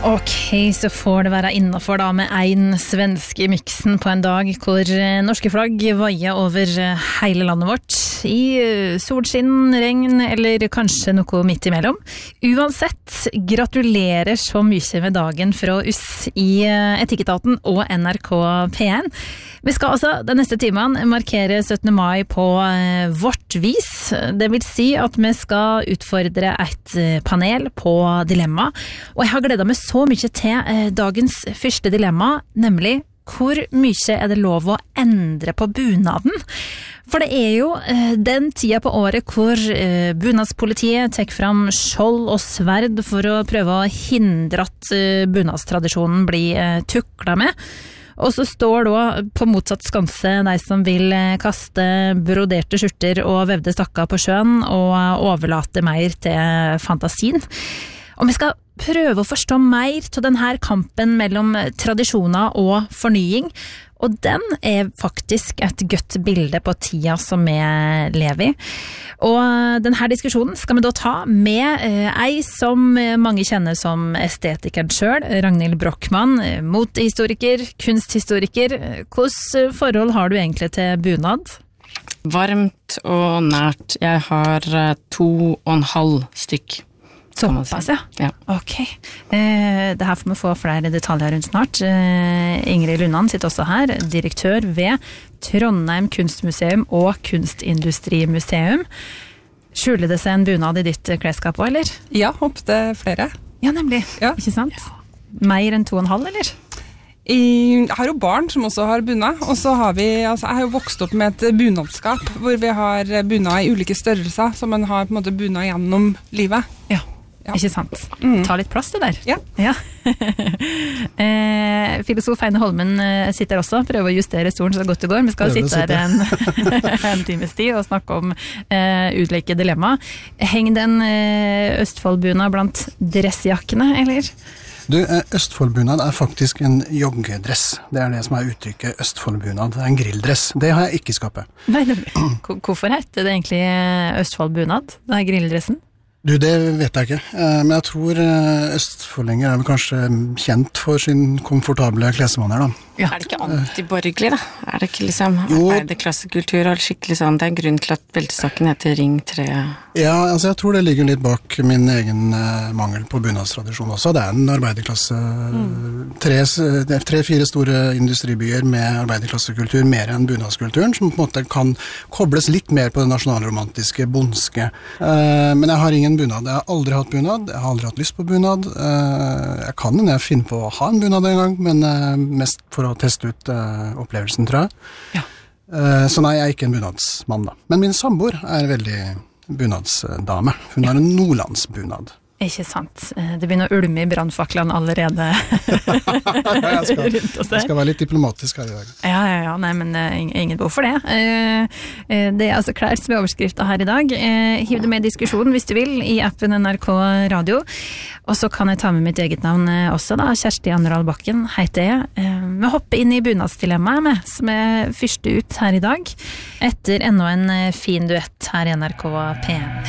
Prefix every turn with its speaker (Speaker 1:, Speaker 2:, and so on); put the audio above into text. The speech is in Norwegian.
Speaker 1: Ok, så får det være innenfor da med en svensk i miksen på en dag hvor norske flagg vaier over hele landet vårt i solskinn, regn eller kanskje noe midt imellom. Uansett, gratulerer så mye med dagen fra oss i Etikketaten og NRK P1. Vi skal altså den neste timen markere 17. mai på vårt vis. Det vil si at vi skal utfordre et panel på dilemma. Og jeg har gledet meg så mye til dagens første dilemma, nemlig hvor mye det lov å endre på bunaden? For det jo den tida på året hvor bunadspolitiet tek fram skjold og sverd for å prøve å hindre at bunadstradisjonen blir tukla med. Og så står da på motsatt skanse de som vil kaste broderte skjorter og vevde stakker på sjøen og overlate mer til fantasien. Og vi skal prøve å forstå mer til denne kampen mellom tradisjoner og fornying, og den faktisk et godt bilde på tida som vi lever i. Og denne diskusjonen skal vi da ta med ei som mange kjenner som estetikeren selv, Ragnhild Brochmann, motehistoriker, kunsthistoriker. Hvordan forhold har du egentlig til bunad?
Speaker 2: Varmt og nært. Jeg har 2,5 stykk.
Speaker 1: Såpass, ja. Ok. Det her får vi få flere detaljer rundt snart. Ingrid Lundan sitter også her, direktør ved Trondheim Kunstmuseum og Kunstindustrimuseum. Skjuler det seg en bunad i ditt klesskap også, eller?
Speaker 3: Ja, opptil flere.
Speaker 1: Ja, nemlig.
Speaker 3: Ja.
Speaker 1: Ikke sant? Mer enn 2,5, eller?
Speaker 3: Jeg har jo barn som også har bunad, og så har vi, jeg har jo vokst opp med et bunadskap, hvor vi har bunad i ulike størrelser, så man har på en måte bunad gjennom livet.
Speaker 1: Ja. Ikke sant? Ta litt plass det der.
Speaker 3: Ja.
Speaker 1: Filosof Heine Holmen sitter også, prøver å justere stolen så godt det går. Vi skal sitte her en times tid og snakke om ulike dilemma. Heng den Østfoldbunad blant dressjakkene, eller?
Speaker 4: Du, Østfoldbunad faktisk en joggedress. Det det som uttrykket Østfoldbunad. Det en grilldress. Det har jeg ikke i skapet.
Speaker 1: Nei, hvorfor heter det egentlig Østfoldbunad? Det grilldressen?
Speaker 4: Du, det vet jeg ikke, men jeg tror østfoldinger vel kanskje kjent for sin komfortable klesvaner, da.
Speaker 2: Ja. Det ikke antiborgerlig, da? Det ikke liksom arbeiderklassekultur og skikkelig sånn? Det grunn til at beltestakken heter Ring 3?
Speaker 4: Ja, altså jeg tror det ligger litt bak min egen mangel på bunadstradisjon også. Det en arbeiderklasse, 3-4 store industribyer med arbeiderklassekultur, mer enn bunadskulturen, som på en måte kan kobles litt mer på det nasjonalromantiske, bondske. Men jeg har ingen bunad. Jeg har aldri hatt bunad, jeg har aldri hatt lyst på bunad. Jeg kan når jeg finner på å ha en bunad en gang, men mest for å teste ut opplevelsen, tror jeg.
Speaker 1: Ja.
Speaker 4: Så nei, jeg ikke en bunadsmann da. Men min samboer veldig bunadsdame. Hun har en nordlandsbunad.
Speaker 1: Ikke sant. Det begynner å ulme i brannfaklene allerede rundt oss.
Speaker 4: Jeg skal være litt diplomatisk her i dag.
Speaker 1: Ja, nei, men ingen behov for det. Det altså klær som overskriftet her i dag. Hiv det med i diskusjonen hvis du vil i appen NRK Radio. Og så kan jeg ta med mitt eget navn også da. Kjersti Anderhall Bakken heter jeg. Vi hopper inn i bunadsdilemmaet som første ut her i dag. Etter enda en fin duett her i NRK P1.